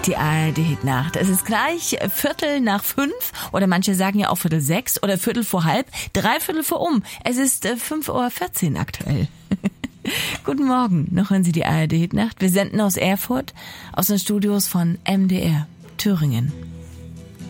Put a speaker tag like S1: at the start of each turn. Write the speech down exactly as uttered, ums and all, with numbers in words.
S1: Die A R D-Hitnacht. Es ist gleich Viertel nach fünf oder manche sagen ja auch Viertel sechs oder Viertel vor halb, dreiviertel vor um. Es ist fünf Uhr vierzehn aktuell. Guten Morgen, noch hören Sie die A R D-Hitnacht. Wir senden aus Erfurt, aus den Studios von M D R Thüringen.